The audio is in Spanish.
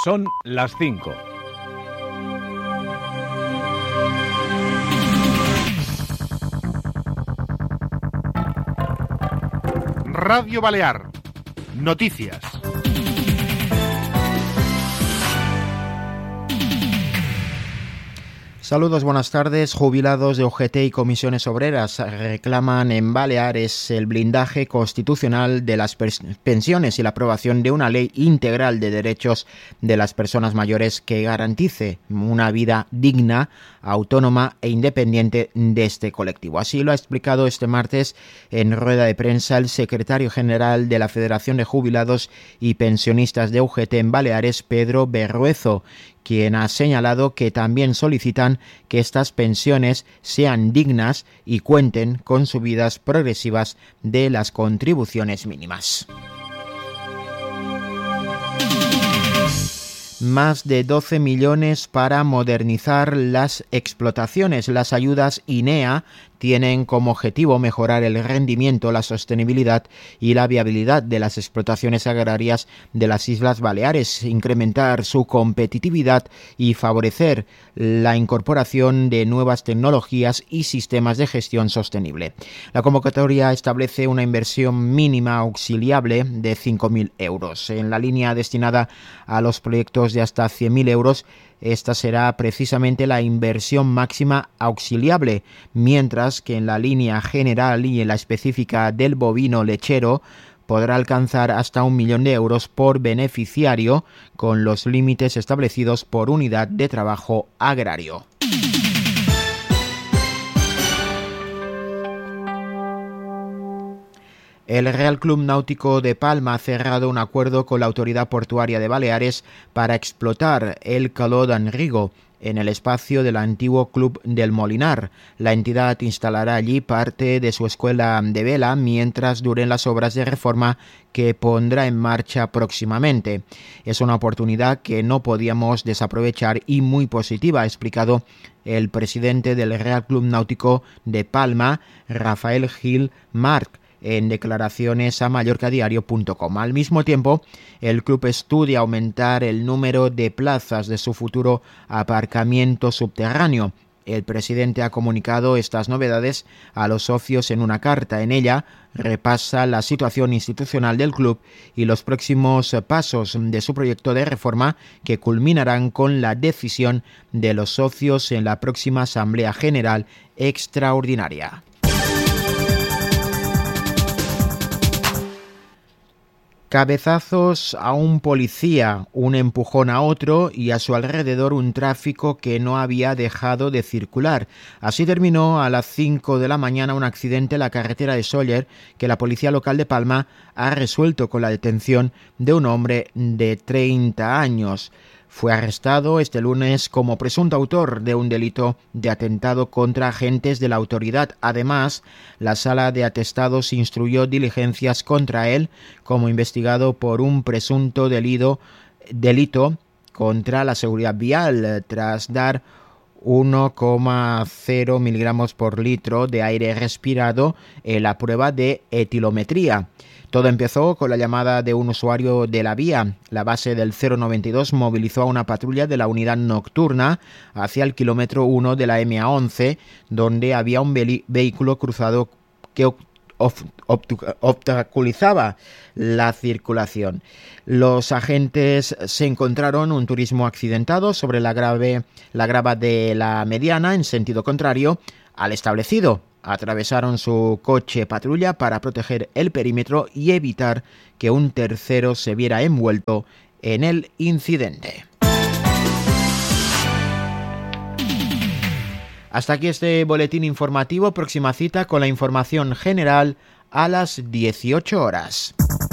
Son las 5. Radio Balear. Noticias. Saludos, buenas tardes. Jubilados de UGT y comisiones obreras reclaman en Baleares el blindaje constitucional de las pensiones y la aprobación de una ley integral de derechos de las personas mayores que garantice una vida digna, autónoma e independiente de este colectivo. Así lo ha explicado este martes en rueda de prensa el secretario general de la Federación de Jubilados y Pensionistas de UGT en Baleares, Pedro Berruezo, quien ha señalado que también solicitan que estas pensiones sean dignas y cuenten con subidas progresivas de las contribuciones mínimas. Más de 12 millones para modernizar las explotaciones. Las ayudas INEA tienen como objetivo mejorar el rendimiento, la sostenibilidad y la viabilidad de las explotaciones agrarias de las Islas Baleares, incrementar su competitividad y favorecer la incorporación de nuevas tecnologías y sistemas de gestión sostenible. La convocatoria establece una inversión mínima auxiliable de 5.000 euros. En la línea destinada a los proyectos de hasta 100.000 euros, esta será precisamente la inversión máxima auxiliable, mientras que en la línea general y en la específica del bovino lechero podrá alcanzar hasta 1 millón de euros por beneficiario, con los límites establecidos por unidad de trabajo agrario. El Real Club Náutico de Palma ha cerrado un acuerdo con la Autoridad Portuaria de Baleares para explotar el Caló d'Enrigo en el espacio del antiguo Club del Molinar. La entidad instalará allí parte de su escuela de vela mientras duren las obras de reforma que pondrá en marcha próximamente. Es una oportunidad que no podíamos desaprovechar y muy positiva, ha explicado el presidente del Real Club Náutico de Palma, Rafael Gil Marc, en declaraciones a mallorcadiario.com. Al mismo tiempo, el club estudia aumentar el número de plazas de su futuro aparcamiento subterráneo. El presidente ha comunicado estas novedades a los socios en una carta. En ella repasa la situación institucional del club y los próximos pasos de su proyecto de reforma, que culminarán con la decisión de los socios en la próxima Asamblea General Extraordinaria. Cabezazos a un policía, un empujón a otro y a su alrededor un tráfico que no había dejado de circular. Así terminó a las 5 de la mañana un accidente en la carretera de Sóller que la policía local de Palma ha resuelto con la detención de un hombre de 30 años. Fue arrestado este lunes como presunto autor de un delito de atentado contra agentes de la autoridad. Además, la sala de atestados instruyó diligencias contra él como investigado por un presunto delito contra la seguridad vial tras dar 1,0 miligramos por litro de aire respirado en la prueba de etilometría. Todo empezó con la llamada de un usuario de la vía. La base del 092 movilizó a una patrulla de la unidad nocturna hacia el kilómetro 1 de la MA11, donde había un vehículo cruzado que obstaculizaba la circulación. Los agentes se encontraron un turismo accidentado sobre la grava de la mediana en sentido contrario al establecido. Atravesaron su coche patrulla para proteger el perímetro y evitar que un tercero se viera envuelto en el incidente. Hasta aquí este boletín informativo. Próxima cita con la información general a las 18 horas.